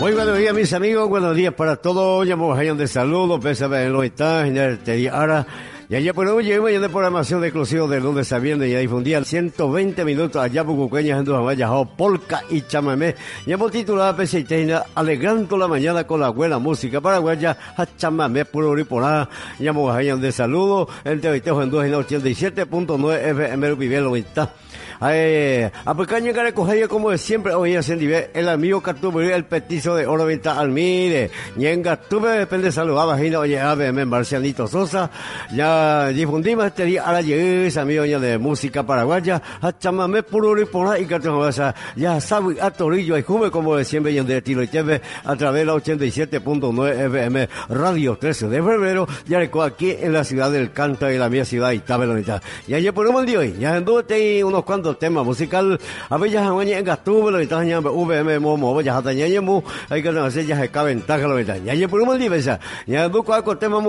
Muy buenos días, mis amigos, buenos días para todos. Llamo a de saludos, pésame en los instantes, ahora. Y allá por hoy llegamos ya de programación de exclusivo de lunes a viernes, ya difundía 120 minutos allá por Cuqueñas en Duhamaya, polka y chamamé. Ya hemos titulado Peseiteina, alegrando la mañana con la buena música paraguaya, a chamamé puro riporá. Llamo a de saludos, entre hoy en 87.9 FM Vivielo está. A pequeña cara cogería como de siempre hoy en Sendive, el amigo Cartubería, el petizo de Oro Venta Almire, Ñenga Tuve, depende saludaba, Gina, oye, ABM, Marcianito Sosa, ya difundimos este día a la llegada, amigo de música paraguaya, a chamamé puro y por y cartubería, ya sabe, a Torillo y Juve, como de siempre, y en de Tilo y TV, a través de la 87.9 FM, Radio 13 de febrero, ya aquí en la ciudad del Canta y la mía ciudad, y Tabelonita. Y ayer por un día hoy, ya anduve unos cuantos tema musical a veces en gastuvo lo está ya VM momo ya hasta ya hay que hacer ya se cabe ventaja lo está ya por un día ya busco tema